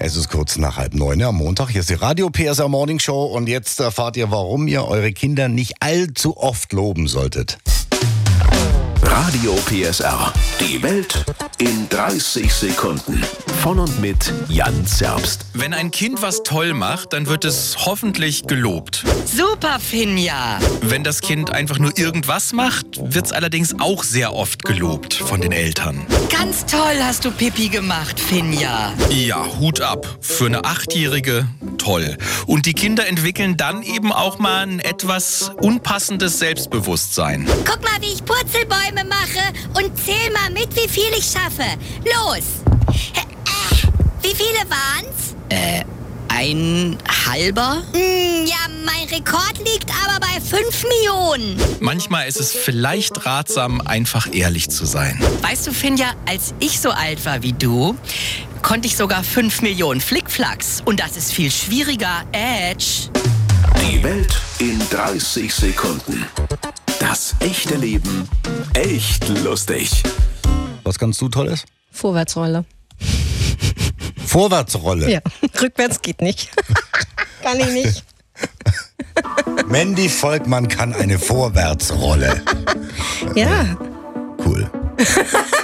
Es ist kurz nach 8:30 am Montag. Hier ist die Radio PSR Morning Show und jetzt erfahrt ihr, warum ihr eure Kinder nicht allzu oft loben solltet. Radio PSR. Die Welt in 30 Sekunden. Von und mit Jan Zerbst. Wenn ein Kind was toll macht, dann wird es hoffentlich gelobt. Super, Finja! Wenn das Kind einfach nur irgendwas macht, wird es allerdings auch sehr oft gelobt von den Eltern. Ganz toll hast du Pipi gemacht, Finja. Ja, Hut ab. Für eine 8-Jährige toll. Und die Kinder entwickeln dann eben auch mal ein etwas unpassendes Selbstbewusstsein. Guck mal, wie ich Purzelbäume mache und zähl mal mit, wie viel ich schaffe. Los! Wie viele waren's? Ein halber? Ja, mein Rekord liegt aber bei 5 Millionen. Manchmal ist es vielleicht ratsam, einfach ehrlich zu sein. Weißt du, Finja, als ich so alt war wie du, konnte ich sogar 5 Millionen Flickflacks. Und das ist viel schwieriger, Edge. Die Welt in 30 Sekunden. Das echte Leben echt lustig. Was ganz du Tolles? Vorwärtsrolle. Vorwärtsrolle. Ja, rückwärts geht nicht. Kann ich nicht. Mandy Volkmann kann eine Vorwärtsrolle. Ja. Cool.